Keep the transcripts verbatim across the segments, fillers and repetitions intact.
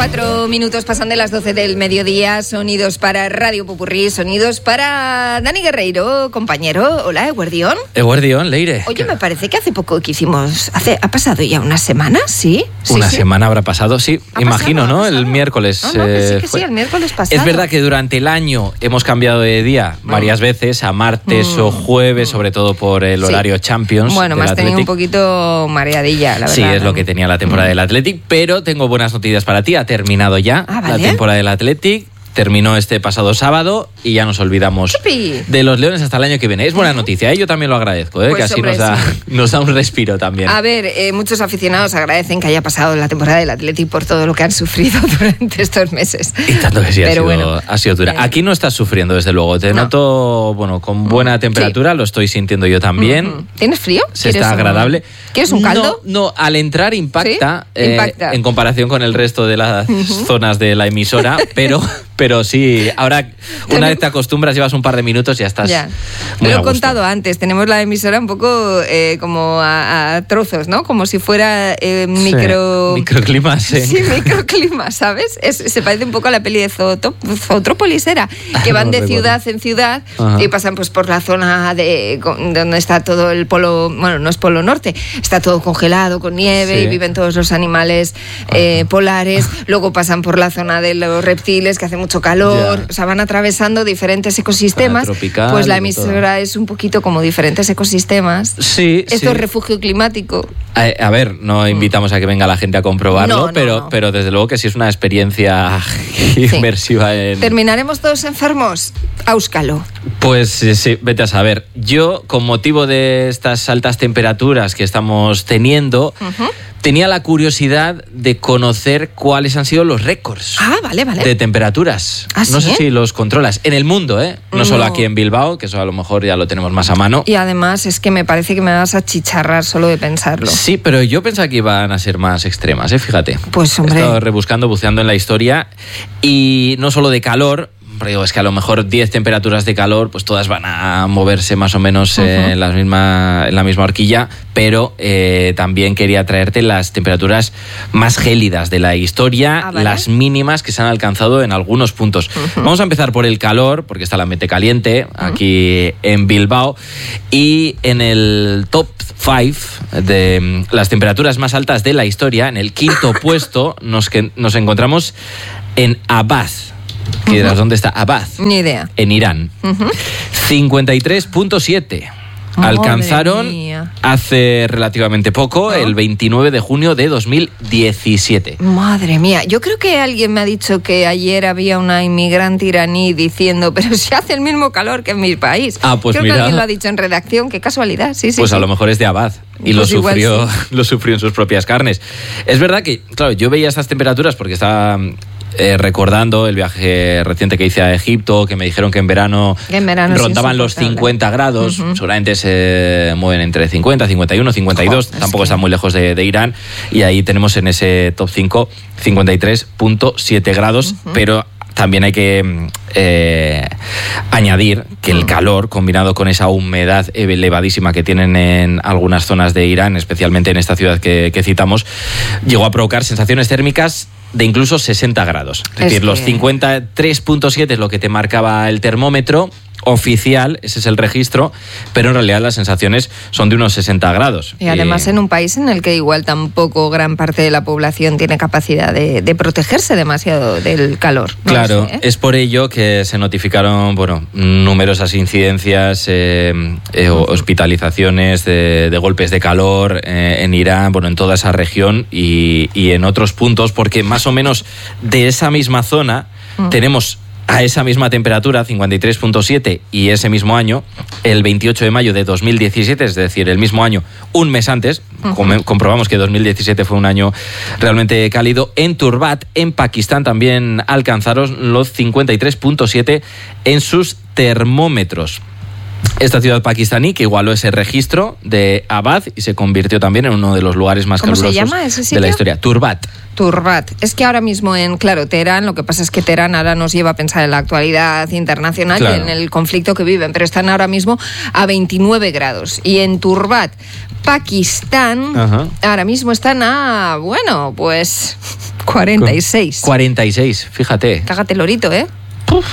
Cuatro minutos pasan de las doce del mediodía. Sonidos para Radio Popurrí, sonidos para Dani Guerreiro, compañero. Hola, Eguardión. Eguardión, Leire. Oye, me parece que hace poco que hicimos... Hace, ¿Ha pasado ya una semana? ¿Sí? sí una sí. semana habrá pasado, sí. Imagino, pasado, ¿no? El miércoles. No, no, que sí, que fue. sí, el miércoles pasado. Es verdad que durante el año hemos cambiado de día varias mm. veces, a martes mm. o jueves, mm. sobre todo por el horario sí. Champions. Bueno, me has tenido un poquito mareadilla, la verdad. Sí, es lo que tenía la temporada mm. del Athletic, pero tengo buenas noticias para ti. Ha terminado ya ah, ¿vale? la temporada del Athletic. Terminó este pasado sábado y ya nos olvidamos ¡Chupi! de los Leones hasta el año que viene. Es buena noticia, ¿eh? Yo también lo agradezco, ¿eh? Pues que así hombre, nos, da, sí. nos da un respiro también. A ver, eh, muchos aficionados agradecen que haya pasado la temporada del Athletic por todo lo que han sufrido durante estos meses. Y tanto que sí, Pero ha, sido, bueno, ha sido dura. Eh, Aquí no estás sufriendo, desde luego. Te no. noto, bueno, con buena temperatura, sí. Lo estoy sintiendo yo también. Uh-huh. ¿Tienes frío? Se está agradable. Un... ¿Quieres un caldo? No, no, al entrar impacta, ¿Sí? eh, impacta. En comparación con el resto de las uh-huh. zonas de la emisora, pero, pero sí, ahora una vez te acostumbras, llevas un par de minutos y ya estás ya. muy Lo he a gusto. contado antes, tenemos la emisora un poco eh, como a, a trozos, ¿no? Como si fuera eh, micro... Sí, microclimas, sí. Sí, microclimas, ¿sabes? Es, se parece un poco a la peli de Zootop, Zootrópolis era, que van no, de ciudad recuerdo. en ciudad. Ajá. Y pasan pues por la zona de donde está todo el polo, bueno, no es polo norte, está todo congelado con nieve sí. y viven todos los animales eh, polares. Luego pasan por la zona de los reptiles, que hace mucho calor, ya. o sea, van atravesando diferentes ecosistemas, pues la emisora es un poquito como diferentes ecosistemas. Sí, Esto sí. es refugio climático. A, a ver, no invitamos a que venga la gente a comprobarlo, no, no, pero, no. pero desde luego que sí es una experiencia sí. inmersiva en... ¿Terminaremos todos enfermos? Áuscalo. Pues sí, sí, vete a saber. Yo, con motivo de estas altas temperaturas que estamos teniendo, uh-huh. tenía la curiosidad de conocer cuáles han sido los récords ah, vale, vale. de temperaturas. ¿Ah, no sí? sé si los controlas. En el mundo, ¿eh? No, no solo aquí en Bilbao, que eso a lo mejor ya lo tenemos más a mano. Y además es que me parece que me vas a chicharrar solo de pensarlo. Sí, pero yo pensaba que iban a ser más extremas, ¿eh? Fíjate. Pues hombre. He estado rebuscando, buceando en la historia y no solo de calor. Digo, es que a lo mejor diez temperaturas de calor, pues todas van a moverse más o menos uh-huh. eh, en, la misma, en la misma horquilla, pero eh, también quería traerte las temperaturas más gélidas de la historia, ah, ¿vale? las mínimas que se han alcanzado en algunos puntos. Uh-huh. Vamos a empezar por el calor, porque está el ambiente caliente aquí uh-huh. en Bilbao, y en el top cinco de las temperaturas más altas de la historia, en el quinto puesto, nos, que, nos encontramos en Abad. ¿Qué dirás? Uh-huh. ¿Dónde está Abad? Ni idea. En Irán. Uh-huh. cincuenta y tres punto siete. Alcanzaron hace relativamente poco, ¿no? El veintinueve de junio de dos mil diecisiete. Madre mía, yo creo que alguien me ha dicho que ayer había una inmigrante iraní diciendo, pero si hace el mismo calor que en mi país. Ah, pues creo mira. que alguien lo ha dicho en redacción, qué casualidad, sí, sí. Pues sí. a lo mejor es de Abad. Y pues lo sufrió, sí. lo sufrió en sus propias carnes. Es verdad que, claro, yo veía estas temperaturas porque estaba eh, recordando el viaje reciente que hice a Egipto, que me dijeron que en verano, que en verano rondaban los cincuenta grados, uh-huh. seguramente se mueven entre cincuenta, cincuenta y uno, cincuenta y dos, oh, tampoco que... están muy lejos de, de Irán, y ahí tenemos en ese top cinco cincuenta y tres punto siete grados, uh-huh. pero también hay que eh, añadir que el calor, combinado con esa humedad elevadísima que tienen en algunas zonas de Irán, especialmente en esta ciudad que, que citamos, llegó a provocar sensaciones térmicas de incluso sesenta grados. Es, es decir, que... los cincuenta y tres punto siete es lo que te marcaba el termómetro oficial, ese es el registro, pero en realidad las sensaciones son de unos sesenta grados. Y además en un país en el que igual tampoco gran parte de la población tiene capacidad de, de protegerse demasiado del calor. No claro, sé, ¿eh? Es por ello que se notificaron, bueno, numerosas incidencias, eh, eh, hospitalizaciones de, de golpes de calor eh, en Irán, bueno, en toda esa región y, y en otros puntos, porque más o menos de esa misma zona uh-huh. tenemos a esa misma temperatura, cincuenta y tres punto siete, y ese mismo año, el veintiocho de mayo de dos mil diecisiete, es decir, el mismo año, un mes antes, uh-huh. com- comprobamos que dos mil diecisiete fue un año realmente cálido, en Turbat, en Pakistán, también alcanzaron los cincuenta y tres punto siete en sus termómetros. Esta ciudad pakistaní que igualó ese registro de Abad y se convirtió también en uno de los lugares más ¿Cómo calurosos se llama ese sitio? De la historia. Turbat. Turbat. Es que ahora mismo en, claro, Teherán, lo que pasa es que Teherán ahora nos lleva a pensar en la actualidad internacional claro. y en el conflicto que viven, pero están ahora mismo a veintinueve grados. Y en Turbat, Pakistán, Ajá. ahora mismo están a, bueno, pues cuarenta y seis. cuarenta y seis, fíjate. Cágate el lorito, ¿eh? Uf.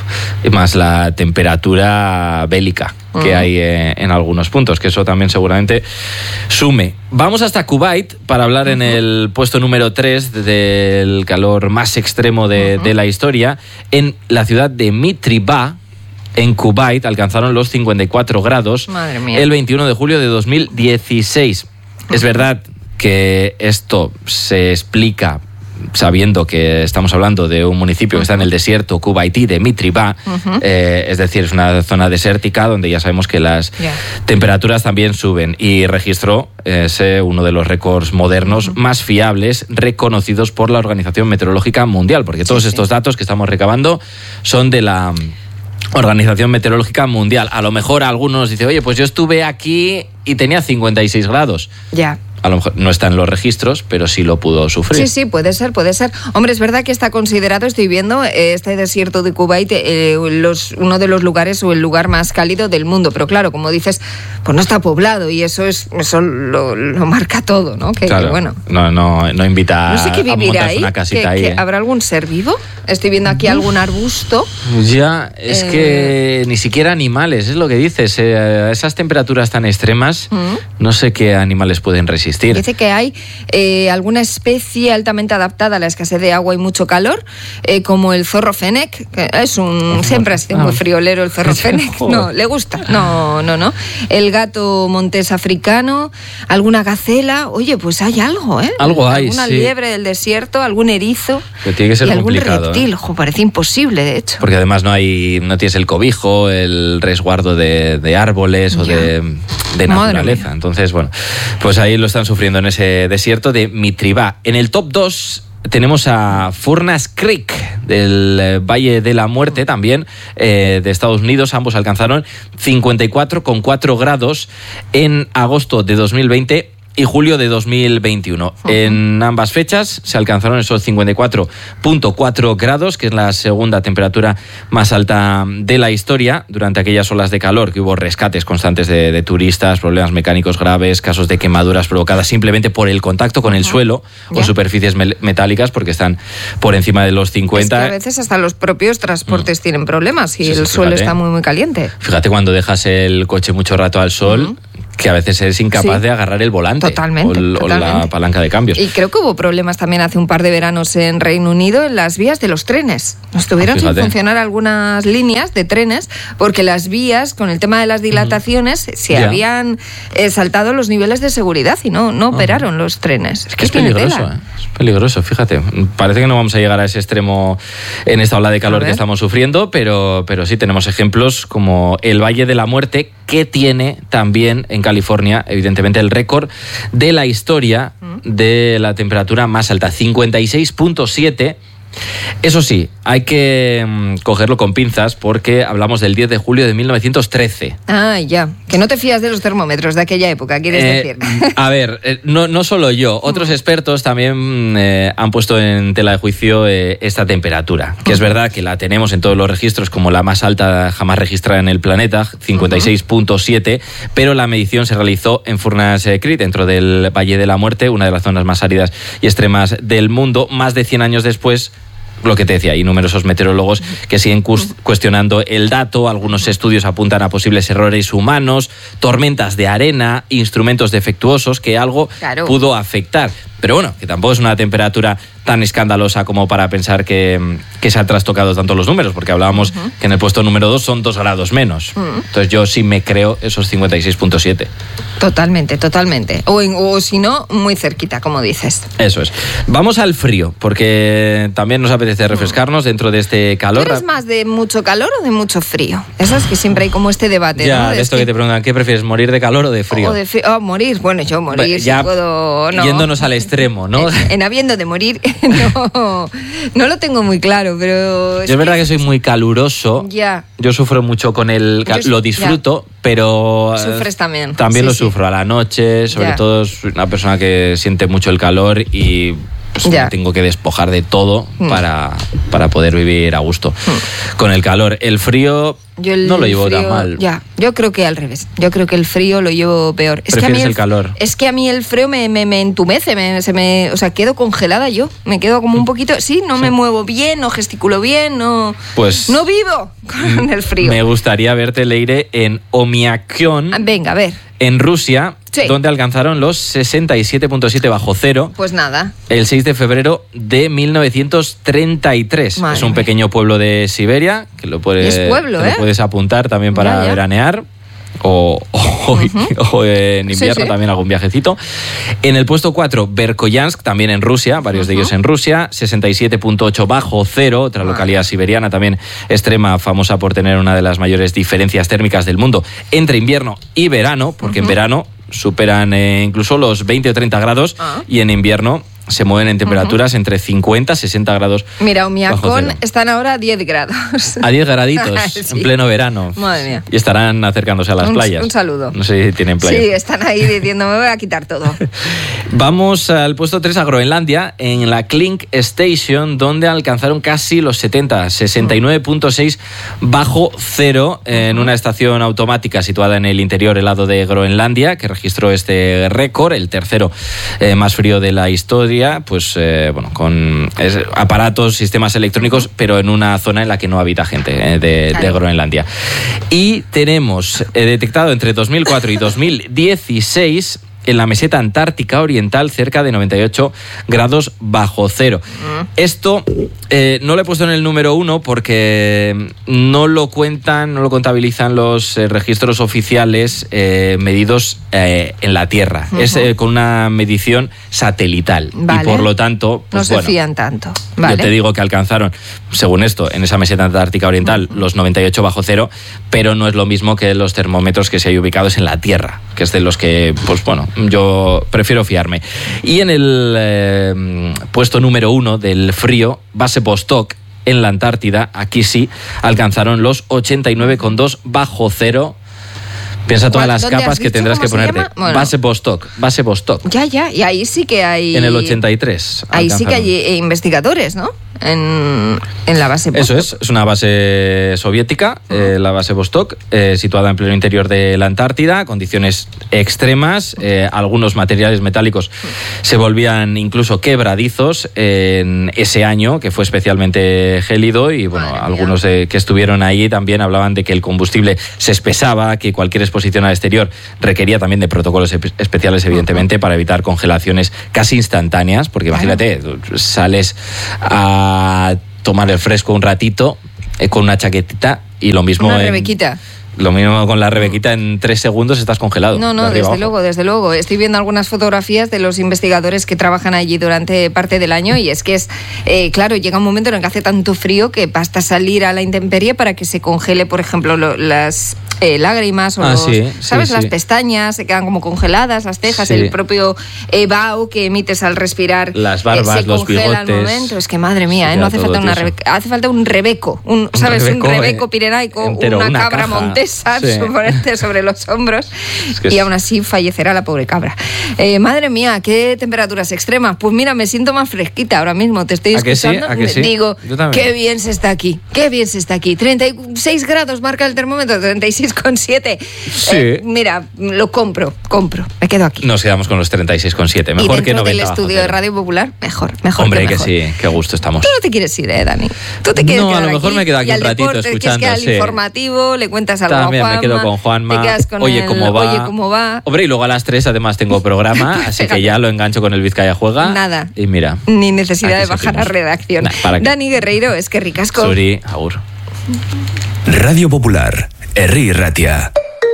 Y más la temperatura bélica que uh-huh. hay eh, en algunos puntos, que eso también seguramente sume. Vamos hasta Kuwait para hablar uh-huh. en el puesto número tres del calor más extremo de, uh-huh. de la historia. En la ciudad de Mitribah, en Kuwait, alcanzaron los cincuenta y cuatro grados el veintiuno de julio de dos mil dieciséis. Uh-huh. Es verdad que esto se explica sabiendo que estamos hablando de un municipio que está en el desierto kuwaití de Mitribah, uh-huh. eh, es decir, es una zona desértica donde ya sabemos que las yeah. temperaturas también suben, y registró ese uno de los récords modernos uh-huh. más fiables reconocidos por la Organización Meteorológica Mundial, porque todos sí, estos sí. datos que estamos recabando son de la Organización Meteorológica Mundial. A lo mejor algunos dicen, oye, pues yo estuve aquí y tenía cincuenta y seis grados. Ya. Yeah. A lo mejor no está en los registros, pero sí lo pudo sufrir. Sí, sí, puede ser, puede ser. Hombre, es verdad que está considerado, estoy viendo, este desierto de Kuwait, eh, los, uno de los lugares o el lugar más cálido del mundo. Pero claro, como dices, pues no está poblado y eso es eso lo, lo marca todo, ¿no? Que, claro, que bueno. No, no, no invita no sé qué a montarse ahí, una casita que, ahí. Que ¿eh? ¿Habrá algún ser vivo? Estoy viendo aquí algún arbusto. Ya, es eh... que ni siquiera animales, es lo que dices. Eh, a esas temperaturas tan extremas, ¿Mm? no sé qué animales pueden resistir. Dice que hay eh, alguna especie altamente adaptada a la escasez de agua y mucho calor, eh, como el zorro fennec, que es un oh, siempre ha sido ah. muy friolero el zorro fennec. No, le gusta. No, no, no. El gato montés africano, alguna gacela. Oye, pues hay algo, ¿eh? Algo hay, Alguna sí. liebre del desierto, algún erizo. Que tiene que ser y algún complicado. reptil. Ojo, parece imposible, de hecho. Porque además no hay, no tienes el cobijo, el resguardo de, de árboles o de, de naturaleza. Entonces, bueno, pues ahí lo están sufriendo en ese desierto de Mitribah. En el top dos tenemos a Furnace Creek del eh, Valle de la Muerte, también eh, de Estados Unidos. Ambos alcanzaron cincuenta y cuatro coma cuatro grados en agosto de dos mil veinte y julio de dos mil veintiuno. Uh-huh. En ambas fechas se alcanzaron esos cincuenta y cuatro coma cuatro grados, que es la segunda temperatura más alta de la historia. Durante aquellas olas de calor que hubo rescates constantes de, de turistas, problemas mecánicos graves, casos de quemaduras provocadas simplemente por el contacto con uh-huh. el suelo yeah. o superficies me- metálicas, porque están por encima de los cincuenta. Es que a veces hasta los propios transportes mm. tienen problemas y sí, el sí, suelo fíjate. está muy muy caliente. Fíjate cuando dejas el coche mucho rato al sol, uh-huh. que a veces eres incapaz sí. de agarrar el volante totalmente, o, el, totalmente. o la palanca de cambios. Y creo que hubo problemas también hace un par de veranos en Reino Unido en las vías de los trenes. Estuvieron sin funcionar algunas líneas de trenes porque las vías, con el tema de las dilataciones, uh-huh. se yeah. habían eh, saltado los niveles de seguridad y no, no uh-huh. operaron los trenes. Es que es peligroso, ¿eh? es peligroso, fíjate. Parece que no vamos a llegar a ese extremo en esta ola de calor que estamos sufriendo, pero, pero sí tenemos ejemplos como el Valle de la Muerte, que tiene también en California, evidentemente, el récord de la historia de la temperatura más alta, cincuenta y seis coma siete. Eso sí, hay que mmm, cogerlo con pinzas porque hablamos del diez de julio de mil novecientos trece. Ah, ya. Que no te fías de los termómetros de aquella época, ¿quieres eh, decir? A ver, eh, no, no solo yo, otros expertos también eh, han puesto en tela de juicio eh, esta temperatura, que uh-huh. es verdad que la tenemos en todos los registros como la más alta jamás registrada en el planeta, cincuenta y seis coma siete, uh-huh. pero la medición se realizó en Furnace Creek, dentro del Valle de la Muerte, una de las zonas más áridas y extremas del mundo. Más de cien años después, lo que te decía, hay numerosos meteorólogos que siguen cu- cuestionando el dato. Algunos estudios apuntan a posibles errores humanos, tormentas de arena, instrumentos defectuosos, que algo claro. pudo afectar. Pero bueno, que tampoco es una temperatura tan escandalosa como para pensar que, que se han trastocado tanto los números, porque hablábamos uh-huh. que en el puesto número dos son dos grados menos. Uh-huh. Entonces yo sí me creo esos cincuenta y seis coma siete. Totalmente, totalmente. O, en, o si no, muy cerquita, como dices. Eso es. Vamos al frío, porque también nos apetece refrescarnos dentro de este calor. ¿Tú eres más de mucho calor o de mucho frío? Eso es que siempre hay como este debate, ya, ¿no? de esto que... que te preguntan, ¿qué prefieres, morir de calor o de frío? O de frío. Oh, morir. Bueno, yo morir, ya, si puedo... No. Yéndonos al extremo, ¿no? En, en habiendo de morir, no, no lo tengo muy claro, pero... Es, yo es verdad que, que soy muy caluroso. Ya. Yo sufro mucho con el... Yo, lo disfruto, ya. pero... Sufres también. También sí, lo sí. sufro a la noche, sobre ya. todo es una persona que siente mucho el calor y... Pues me tengo que despojar de todo mm. para, para poder vivir a gusto mm. con el calor. El frío Yo el no lo llevo frío, tan mal. Ya, yo creo que al revés. Yo creo que el frío lo llevo peor. Es Prefieres que a mí el, el calor. Es que a mí el frío me, me, me entumece, me, se me, o sea, quedo congelada yo. Me quedo como un poquito, sí, no sí. me muevo bien, no gesticulo bien, no, pues, no vivo con el frío. Me gustaría verte, Leire, en Omiakion. Venga, a ver. En Rusia, sí. donde alcanzaron los sesenta y siete punto siete bajo cero. Pues nada. El seis de febrero de mil novecientos treinta y tres. Madre es un mía. pequeño pueblo de Siberia, que lo puedes, es pueblo, que ¿eh? lo puedes apuntar también para ya, ya. veranear. O, o, uh-huh. o en invierno sí, sí. también algún viajecito. En el puesto cuatro, Verkhoyansk, también en Rusia, varios uh-huh. de ellos en Rusia, sesenta y siete punto ocho bajo cero, otra localidad uh-huh. siberiana también extrema, famosa por tener una de las mayores diferencias térmicas del mundo entre invierno y verano, porque uh-huh. en verano superan eh, incluso los veinte o treinta grados uh-huh. y en invierno se mueven en temperaturas uh-huh. entre cincuenta y sesenta grados. Mira, Omiakion están ahora a diez grados. A diez graditos, sí. en pleno verano. Madre mía. Y estarán acercándose a las un, playas. Un saludo. No sé si tienen playa. Sí, están ahí diciendo, me voy a quitar todo. Vamos al puesto tres, a Groenlandia, en la Klink Station, donde alcanzaron casi los setenta, sesenta y nueve punto seis bajo cero, en una estación automática situada en el interior helado de Groenlandia, que registró este récord, el tercero eh, más frío de la historia. Pues eh, bueno, con es, aparatos, sistemas electrónicos, pero en una zona en la que no habita gente eh, de, claro. de Groenlandia. Y tenemos eh, detectado entre dos mil cuatro y dos mil dieciséis en la meseta antártica oriental cerca de noventa y ocho grados bajo cero. Uh-huh. Esto eh, no lo he puesto en el número uno porque no lo cuentan, no lo contabilizan los eh, registros oficiales eh, medidos eh, en la Tierra. Uh-huh. Es eh, con una medición satelital. Vale. Y por lo tanto, pues, no se bueno, fían tanto. Vale. Yo te digo que alcanzaron, según esto, en esa meseta antártica oriental, uh-huh. los noventa y ocho bajo cero, pero no es lo mismo que los termómetros que se hay ubicados en la Tierra, que es de los que, pues bueno, yo prefiero fiarme. Y en el eh, puesto número uno del frío, base Vostok, en la Antártida, aquí sí, alcanzaron los ochenta y nueve coma dos bajo cero. Piensa todas las capas que tendrás que ponerte. Bueno. Base Vostok, base Vostok. Ya, ya, y ahí sí que hay... En el ochenta y tres. Ahí alcanzaron. Sí que hay investigadores, ¿no? En, en la base Vostok. Eso es, es una base soviética, uh-huh. eh, la base Vostok, eh, situada en pleno interior de la Antártida, condiciones extremas, eh, algunos materiales metálicos uh-huh. se volvían incluso quebradizos en ese año, que fue especialmente gélido, y bueno, Madre algunos eh, que estuvieron ahí también hablaban de que el combustible se espesaba, que cualquier exposición al exterior requería también de protocolos especiales, evidentemente, uh-huh. para evitar congelaciones casi instantáneas, porque imagínate, uh-huh. sales a tomar el fresco un ratito eh, con una chaquetita y lo mismo... Una en, rebequita. Lo mismo con la rebequita, en tres segundos estás congelado. No, no, de desde luego, desde luego. Estoy viendo algunas fotografías de los investigadores que trabajan allí durante parte del año y es que es, eh, claro, llega un momento en el que hace tanto frío que basta salir a la intemperie para que se congele, por ejemplo, lo, las eh, lágrimas o ah, los, sí, ¿sabes? Sí, las sí. pestañas se quedan como congeladas, las cejas, sí. el propio eh, vaho que emites al respirar. Las barbas, eh, se los congela bigotes. Al momento. Es que madre mía, sí, eh, no hace falta una tieso. hace falta un rebeco, un, ¿sabes? Un rebeco, un rebeco pirenaico, entero, una, una cabra caja. montesa, Sí. ponerte sobre los hombros es que y es... aún así fallecerá la pobre cabra. Eh, madre mía, qué temperaturas extremas. Pues mira, me siento más fresquita ahora mismo. Te estoy ¿A que escuchando. sí? ¿A que sí? Digo, qué bien se está aquí. Qué bien se está aquí. treinta y seis grados marca el termómetro, treinta y seis coma siete. Sí. Eh, mira, lo compro, compro. Me quedo aquí. Nos quedamos con los treinta y seis coma siete. Mejor y que noventa. del estudio de Radio Popular, mejor, mejor. Hombre, que, que sí, qué gusto estamos. Tú no te quieres ir, ¿eh, Dani? Tú te quieres no, quedar a lo mejor aquí, me quedo aquí y un al ratito deporte, escuchando. Que es que al sí. informativo le cuentas algo También a Juanma. me quedo con Juanma. Te quedas con Oye, el, ¿cómo va? Oye, ¿cómo va? Hombre, y luego a las tres además tengo programa, así que ya lo engancho con el Vizcaya Juega. Nada. Y mira. Ni necesidad de bajar seguimos. a redacción. Nah, Dani Guerreiro, es que ricasco. Suri, agur. Radio Popular, Herri Ratia.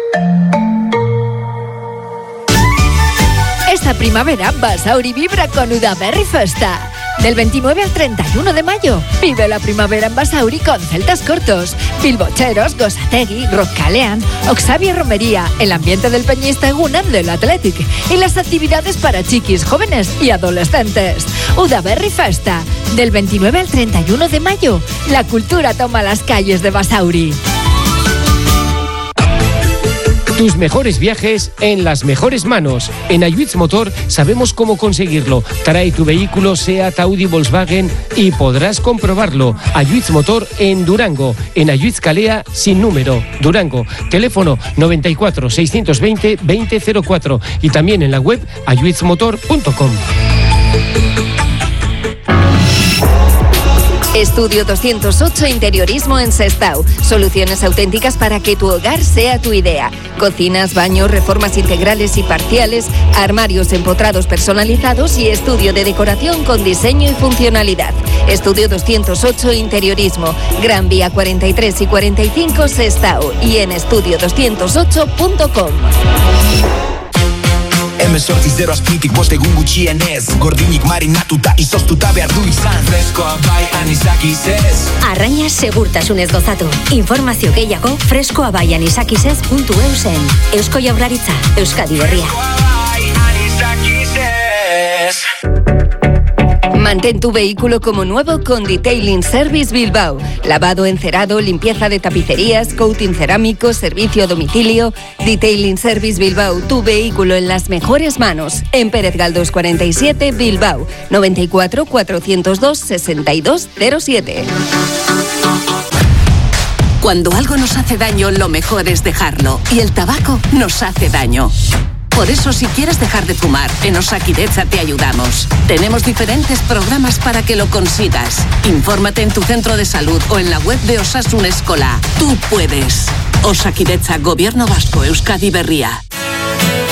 Esta primavera Basauri vibra con Udaberri Festa. Del veintinueve al treinta y uno de mayo, vive la primavera en Basauri con celtas cortos, bilbocheros, Gosategui, Rockalean, Oxavia Romería, el ambiente del peñista Egunan del Athletic y las actividades para chiquis, jóvenes y adolescentes. Udaberri Festa. Del veintinueve al treinta y uno de mayo, la cultura toma las calles de Basauri. Tus mejores viajes en las mejores manos. En Ayuitz Motor sabemos cómo conseguirlo. Trae tu vehículo SEAT, Audi, Volkswagen y podrás comprobarlo. Ayuitz Motor en Durango. En Ayuitz Calea sin número. Durango. Teléfono noventa y cuatro, seiscientos veinte, veinte cero cuatro. Y también en la web ayuitz motor punto com. Estudio doscientos ocho Interiorismo en Sestao. Soluciones auténticas para que tu hogar sea tu idea. Cocinas, baños, reformas integrales y parciales, armarios empotrados personalizados y estudio de decoración con diseño y funcionalidad. Estudio doscientos ocho Interiorismo. Gran Vía cuarenta y tres y cuarenta y cinco Sestao. Y en estudio doscientos ocho punto com. Hemesortzi zero azpitik bost egun gutxienez Gordinik marinatuta izoztuta behar du izan Freskoa bai anisakizez Arraina segurtasunez gozatu. Informazio gehiago freskoa bai anisakizez puntu eusen. Eusko Jaurlaritza, Euskadi Berria. Mantén tu vehículo como nuevo con Detailing Service Bilbao. Lavado, encerado, limpieza de tapicerías, coating cerámico, servicio a domicilio. Detailing Service Bilbao, tu vehículo en las mejores manos. En Pérez Galdós cuarenta y siete, Bilbao. noventa y cuatro, cuatrocientos dos, sesenta y dos cero siete. Cuando algo nos hace daño, lo mejor es dejarlo. Y el tabaco nos hace daño. Por eso, si quieres dejar de fumar, en Osakidetza te ayudamos. Tenemos diferentes programas para que lo consigas. Infórmate en tu centro de salud o en la web de Osasun Eskola. Tú puedes. Osakidetza, Gobierno Vasco, Euskadi Berria.